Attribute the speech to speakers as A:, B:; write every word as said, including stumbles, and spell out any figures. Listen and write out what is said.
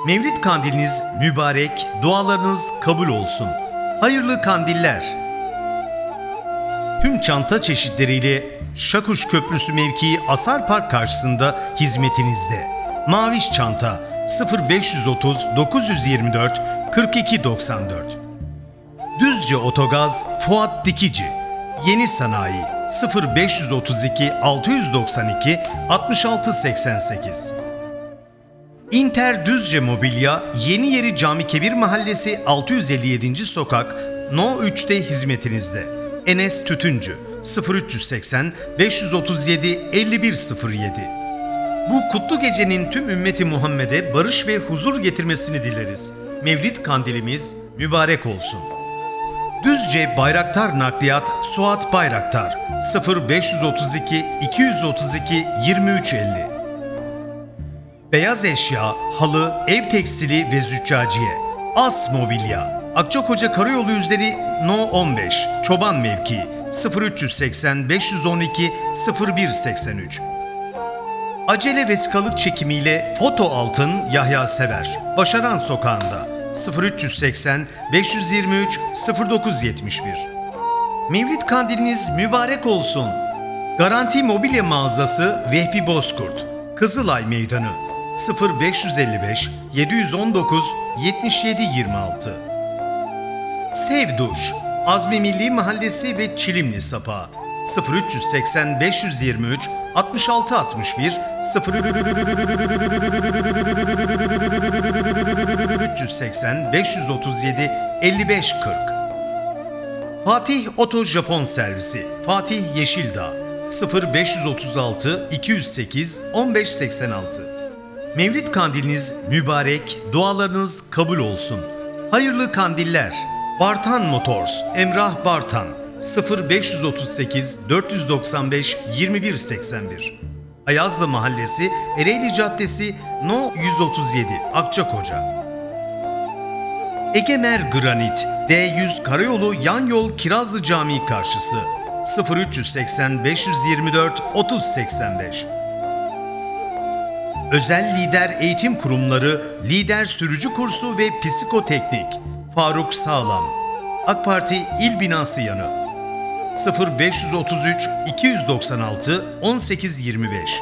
A: Mevlid kandiliniz mübarek, dualarınız kabul olsun. Hayırlı kandiller. Tüm çanta çeşitleriyle Şakuş Köprüsü mevkii Asar Park karşısında hizmetinizde. Maviş çanta sıfır beş otuz dokuz yüz yirmi dört kırk iki doksan dört. Düzce Otogaz Fuat Dikici. Yeni Sanayi sıfır beş otuz iki altı yüz doksan iki altmış altı seksen sekiz. İnter Düzce Mobilya Yeni Yeri Cami Kebir Mahallesi altı yüz elli yedinci Sokak No üçte hizmetinizde. Enes Tütüncü sıfır üç seksen beş otuz yedi elli bir sıfır yedi. Bu kutlu gecenin tüm ümmeti Muhammed'e barış ve huzur getirmesini dileriz. Mevlid kandilimiz mübarek olsun. Düzce Bayraktar Nakliyat Suat Bayraktar sıfır beş otuz iki iki yüz otuz iki yirmi üç elli. Beyaz eşya, halı, ev tekstili ve züccaciye. As Mobilya Akçakoca Karayolu üzeri No on beş Çoban mevkii sıfır üç seksen beş on iki sıfır bir seksen üç. Acele vesikalık çekimiyle Foto Altın Yahya Sever Başaran Sokağı'nda sıfır üç seksen beş yirmi üç sıfır dokuz yetmiş bir. Mevlid kandiliniz mübarek olsun. Garanti Mobilya Mağazası Vehbi Bozkurt Kızılay Meydanı sıfır beş elli beş yedi on dokuz yetmiş yedi yirmi altı. Sev Duş Azmi Milli Mahallesi ve Çilimli Sapağı sıfır üç seksen beş yirmi üç altmış altı altmış bir sıfır üç seksen beş otuz yedi elli beş kırk. Fatih Oto Japon Servisi Fatih Yeşildağ sıfır beş otuz altı iki yüz sekiz on beş seksen altı. Mevlid kandiliniz mübarek, dualarınız kabul olsun. Hayırlı kandiller. Bartan Motors Emrah Bartan sıfır beş otuz sekiz dört yüz doksan beş yirmi bir seksen bir. Ayazlı Mahallesi Ereğli Caddesi No yüz otuz yedi Akçakoca. Egemer Granit D yüz Karayolu Yan Yol Kirazlı Camii karşısı sıfır üç seksen beş yirmi dört otuz seksen beş. Özel Lider Eğitim Kurumları Lider Sürücü Kursu ve Psikoteknik Faruk Sağlam AK Parti İl Binası yanı sıfır beş otuz üç iki yüz doksan altı on sekiz yirmi beş.